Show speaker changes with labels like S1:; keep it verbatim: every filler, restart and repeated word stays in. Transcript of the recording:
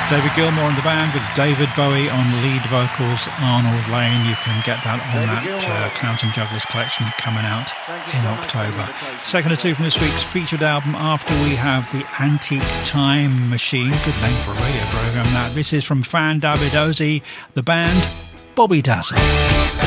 S1: David Gilmour on the band with David Bowie on lead vocals, Arnold Lane. You can get that on that uh, Clowns and Jugglers collection coming out in October. Second or two from this week's featured album. After we have the Antique Time Machine. Good name for a radio programme that. This is from Fan Davidosi, the band Bobby Dazzle.